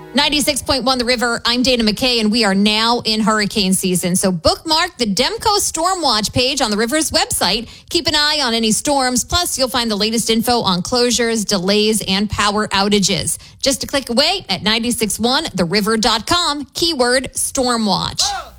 96.1 The River. I'm Dana McKay, and we are now in hurricane season. So bookmark the Demco Storm Watch page on the River's website. Keep an eye on any storms. Plus, you'll find the latest info on closures, delays, and power outages. Just a click away at 961theriver.com, keyword Storm Watch.